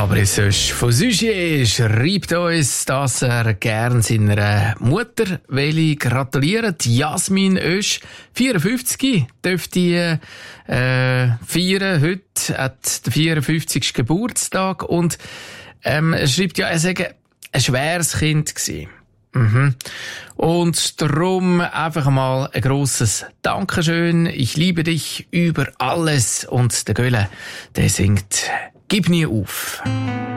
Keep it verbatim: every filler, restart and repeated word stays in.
Aber sonst von Sujet schreibt uns, dass er gern seiner Mutter will gratulieren. Die Jasmin Oesch, vierundfünfzig, dürfte äh, feiern. Heute hat der vierundfünfzigste Geburtstag und ähm, er schreibt ja, er sei ein schweres Kind gewesen. Mhm. Und darum einfach mal ein grosses Dankeschön. Ich liebe dich über alles. Und der Göhle, der singt Gib nie auf.